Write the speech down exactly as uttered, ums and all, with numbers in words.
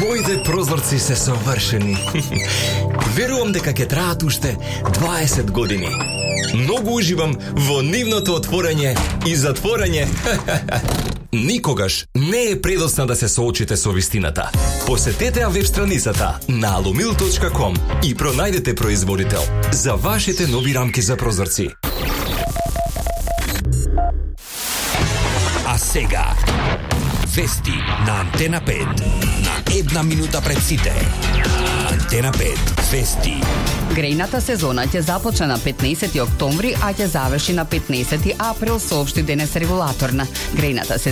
Моите прозорци се совршени. Верувам дека ќе траат уште дваесет години. Многу уживам во нивното отворање и затворање. Никогаш не е предосна да се соочите со вистината. Посетете ја веб страницата на alumil точка ком и пронајдете производител за вашите нови рамки за прозорци. А сега вести на Антена пет. На една минута пред сите. Антена пет. Вести. Грејната сезона ќе започне на петнаесети октомври, а ќе заврши на петнаесети април, соопшти денес регулаторна. Грејната